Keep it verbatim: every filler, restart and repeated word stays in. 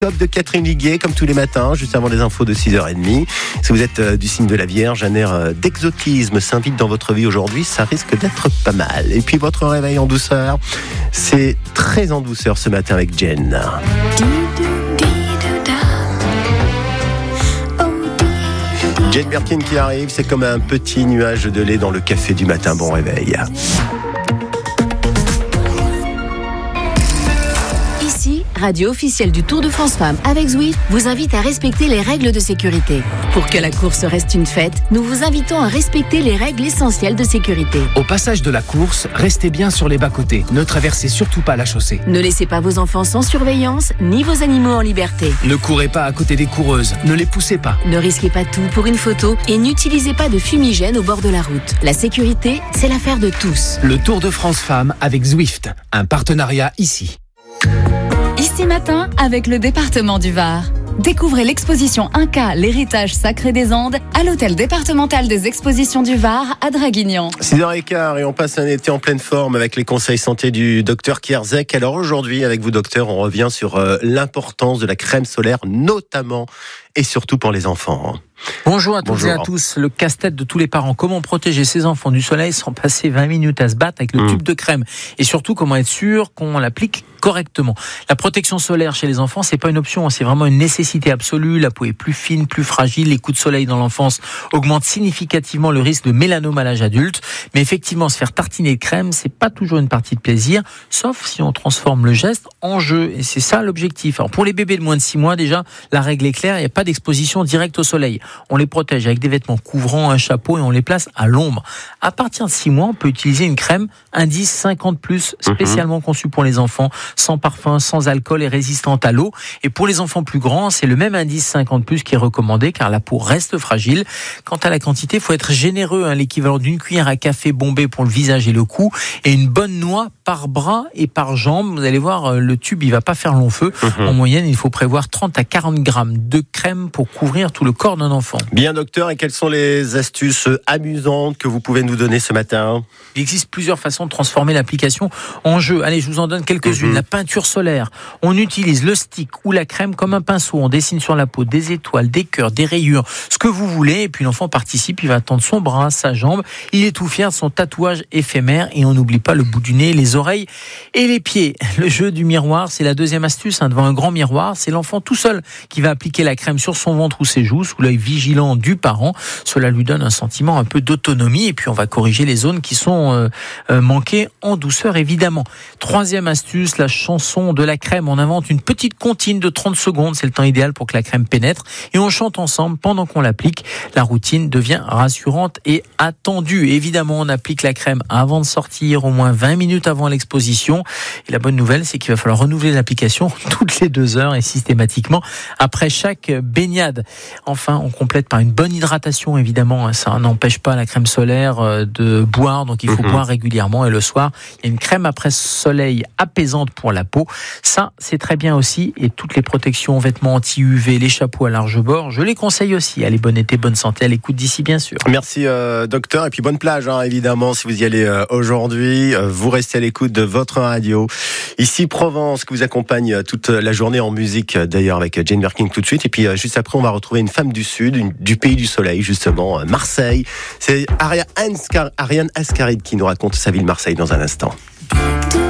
Top de Catherine Liguier, comme tous les matins, juste avant les infos de six heures trente. Si vous êtes euh, du signe de la Vierge, un air euh, d'exotisme s'invite dans votre vie aujourd'hui, ça risque d'être pas mal. Et puis votre réveil en douceur, c'est très en douceur ce matin avec Jen. Jen Birkin qui arrive, c'est comme un petit nuage de lait dans le café du matin. Bon réveil. Radio officielle du Tour de France Femmes avec Zwift vous invite à respecter les règles de sécurité. Pour que la course reste une fête, nous vous invitons à respecter les règles essentielles de sécurité. Au passage de la course, restez bien sur les bas-côtés. Ne traversez surtout pas la chaussée. Ne laissez pas vos enfants sans surveillance, ni vos animaux en liberté. Ne courez pas à côté des coureuses. Ne les poussez pas. Ne risquez pas tout pour une photo et n'utilisez pas de fumigène au bord de la route. La sécurité, c'est l'affaire de tous. Le Tour de France Femmes avec Zwift. Un partenariat ici. Ici matin, avec le département du Var. Découvrez l'exposition Inca, l'héritage sacré des Andes, à l'hôtel départemental des expositions du Var à Draguignan. six heures quinze et on passe un été en pleine forme avec les conseils santé du docteur Kierzek. Alors aujourd'hui, avec vous docteur, on revient sur euh, l'importance de la crème solaire, notamment et surtout pour les enfants. Bonjour à toutes Bonjour. et à tous. Le casse-tête de tous les parents. Comment protéger ses enfants du soleil sans passer vingt minutes à se battre avec le mmh. tube de crème? Et surtout, comment être sûr qu'on l'applique correctement? La protection solaire chez les enfants, c'est pas une option, c'est vraiment une nécessité absolue. La peau est plus fine, plus fragile. Les coups de soleil dans l'enfance augmentent significativement le risque de mélanome à l'âge adulte. Mais effectivement, se faire tartiner de crème, c'est pas toujours une partie de plaisir, sauf si on transforme le geste en jeu. Et c'est ça l'objectif. Alors pour les bébés de moins de six mois, déjà, la règle est claire, il n'y a pas d'exposition directe au soleil. On les protège avec des vêtements couvrants, un chapeau et on les place à l'ombre. À partir de six mois, on peut utiliser une crème indice cinquante plus, spécialement mmh. conçue pour les enfants, sans parfum, sans alcool et résistante à l'eau. Et pour les enfants plus grands, c'est le même indice cinquante plus qui est recommandé car la peau reste fragile. Quant à la quantité, il faut être généreux, hein, l'équivalent d'une cuillère à café bombée pour le visage et le cou et une bonne noix par bras et par jambe. Vous allez voir, le tube, il va pas faire long feu. Mmh. En moyenne, il faut prévoir trente à quarante grammes de crème pour couvrir tout le corps d'un enfant. Bien docteur, et quelles sont les astuces amusantes que vous pouvez nous donner ce matin? Il existe plusieurs façons de transformer l'application en jeu. Allez, je vous en donne quelques-unes. Mmh. La peinture solaire. On utilise le stick ou la crème comme un pinceau. On dessine sur la peau des étoiles, des cœurs, des rayures, ce que vous voulez. Et puis l'enfant participe, il va tendre son bras, sa jambe. Il est tout fier de son tatouage éphémère. Et on n'oublie pas le bout du nez, les oreilles et les pieds. Le jeu du miroir, c'est la deuxième astuce. Hein, devant un grand miroir, c'est l'enfant tout seul qui va appliquer la crème sur son ventre ou ses joues, sous l'œil vigilant du parent. Cela lui donne un sentiment un peu d'autonomie et puis on va corriger les zones qui sont euh, euh, manquées en douceur évidemment. Troisième astuce, la chanson de la crème. On invente une petite comptine de trente secondes, c'est le temps idéal pour que la crème pénètre et on chante ensemble pendant qu'on l'applique. La routine devient rassurante et attendue. Évidemment, on applique la crème avant de sortir, au moins vingt minutes avant l'exposition. Et la bonne nouvelle, c'est qu'il va falloir renouveler l'application toutes les deux heures et systématiquement après chaque baignade. Enfin, on complète par une bonne hydratation, évidemment. Ça n'empêche pas la crème solaire de boire, donc il faut mmh. boire régulièrement. Et le soir, il y a une crème après soleil apaisante pour la peau. Ça, c'est très bien aussi. Et toutes les protections, vêtements anti-U V, les chapeaux à large bord, je les conseille aussi. Allez, bon été, bonne santé à l'écoute d'ici, bien sûr. Merci, euh, docteur. Et puis bonne plage, hein, évidemment, si vous y allez euh, aujourd'hui. Euh, vous restez à l'écoute de votre radio. Ici, Provence, qui vous accompagne toute la journée en musique, d'ailleurs, avec Jane Birkin tout de suite. Et puis, euh, juste après, on va retrouver une femme du Sud, une, du pays du soleil, justement, Marseille. C'est Ariane Ascaride qui nous raconte sa ville Marseille dans un instant.